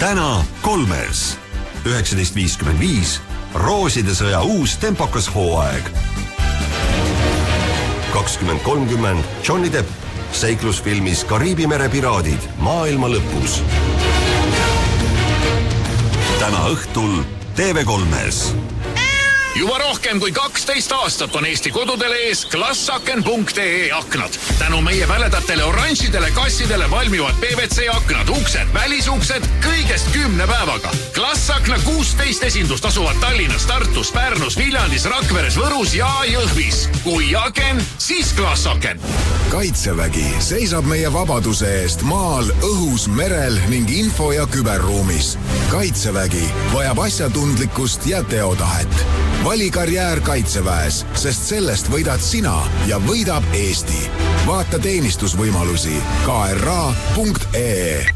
täna Kolmes. 19.55 Rooside sõja uus tempokas hooaeg. 20.30 Johnny Depp seiklusfilmis Kariibi mere piraadid maailma lõpus. Täna õhtul TV3-s. Juba rohkem kui 12 aastat on Eesti kodudele ees klassaken.ee aknad. Tänu meie väledatele oranžidele kassidele valmivad PVC aknad, uksed, välisuksed kõigest 10 päevaga. Klassakna 16 esindust asuvad Tallinnas, Tartus, Pärnus, Viljandis, Rakveres, Võrus ja Jõhvis. Kui aken, siis klassaken. Kaitsevägi seisab meie vabaduse eest maal, õhus, merel ning info- ja küberruumis. Kaitsevägi vajab asjatundlikkust ja teotahet. Vali karjäär Kaitseväes, sest sellest võidad sina ja võidab Eesti. Vaata teenistusvõimalusi kra.ee.